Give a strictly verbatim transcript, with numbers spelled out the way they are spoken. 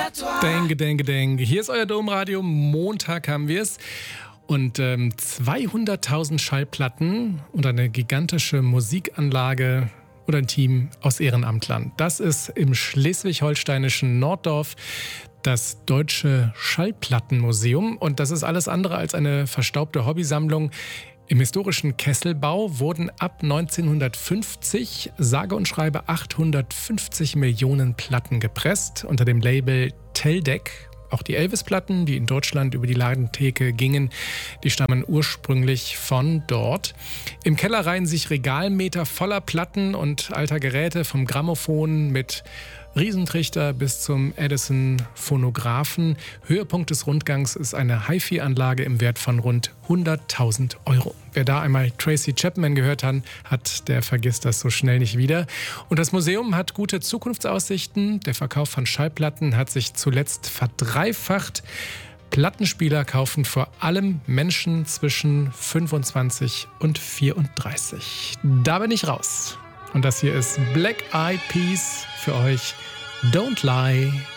Denke, denke, denke. Hier ist euer Domradio. Montag haben wir es. Und ähm, zweihunderttausend Schallplatten und eine gigantische Musikanlage oder ein Team aus Ehrenamtlern. Das ist im schleswig-holsteinischen Norddorf das Deutsche Schallplattenmuseum. Und das ist alles andere als eine verstaubte Hobbysammlung. Im historischen Kesselbau wurden ab neunzehnhundertfünfzig sage und schreibe achthundertfünfzig Millionen Platten gepresst unter dem Label Teldec. Auch die Elvis-Platten, die in Deutschland über die Ladentheke gingen, die stammen ursprünglich von dort. Im Keller reihen sich Regalmeter voller Platten und alter Geräte, vom Grammophon mit Riesentrichter bis zum Edison-Phonographen. Höhepunkt des Rundgangs ist eine Hi-Fi-Anlage im Wert von rund hunderttausend Euro. Wer da einmal Tracy Chapman gehört hat, hat, der vergisst das so schnell nicht wieder. Und das Museum hat gute Zukunftsaussichten. Der Verkauf von Schallplatten hat sich zuletzt verdreifacht. Plattenspieler kaufen vor allem Menschen zwischen fünfundzwanzig und vierunddreißig. Da bin ich raus. Und das hier ist Black Eyed Peas für euch. Don't Lie.